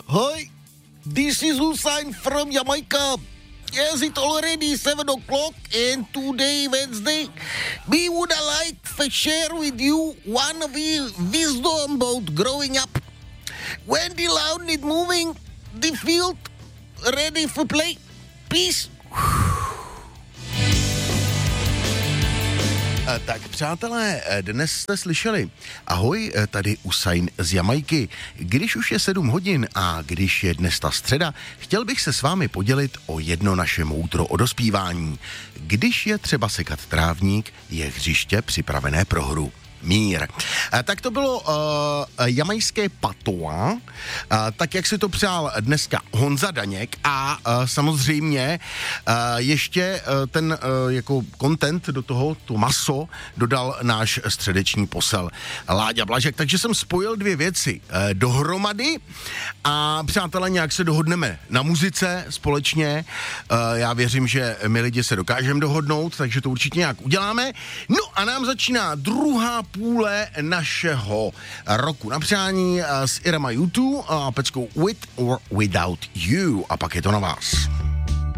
Hi, this is Hussein from Jamaica. Yes, it's already 7 o'clock and today, Wednesday, we would like to share with you one of the wisdom about growing up. When the lawn is moving, the field ready for play. Peace. Tak přátelé, dnes jste slyšeli. Ahoj, tady Usain z Jamajky. Když už je 7 hodin a když je dnes ta středa, chtěl bych se s vámi podělit o jedno naše moudro o dospívání. Když je třeba sekat trávník, je hřiště připravené pro hru. Mír. Tak to bylo jamajské patois, tak jak si to přál dneska Honza Daněk a samozřejmě ještě ten jako content do toho, to maso, dodal náš středeční posel Láďa Blažek, takže jsem spojil dvě věci dohromady a přátelé, nějak se dohodneme na muzice společně, já věřím, že my lidi se dokážeme dohodnout, takže to určitě nějak uděláme. No a nám začíná druhá půle našeho roku na přání s Irama U2 a peckou With or Without You a pak je to na vás.